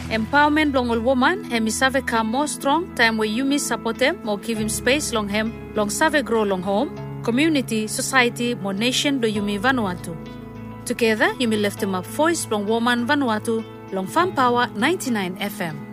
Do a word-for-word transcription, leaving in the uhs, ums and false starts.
Empowerment long all woman, hem is save come more strong, time where you miss support them, more give him space long hem, long save grow long home, community, society, more nation do you me Vanuatu. Together, you may lift him up voice long woman Vanuatu, long Farm Power ninety-nine F M.